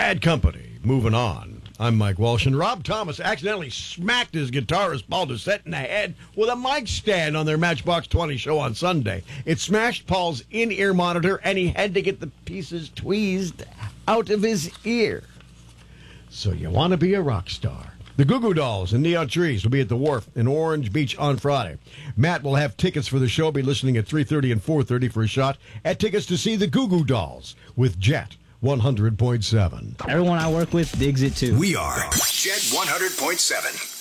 Bad Company, moving on. I'm Mike Walsh, and Rob Thomas accidentally smacked his guitarist Paul Doucette in the head with a mic stand on their Matchbox 20 show on Sunday. It smashed Paul's in-ear monitor, and he had to get the pieces tweezed out of his ear. So you want to be a rock star. The Goo Goo Dolls and Neon Trees will be at the Wharf in Orange Beach on Friday. Matt will have tickets for the show, be listening at 3:30 and 4:30 for a shot at tickets to see the Goo Goo Dolls with Jet 100.7. Everyone I work with digs it too. We are Jet 100.7.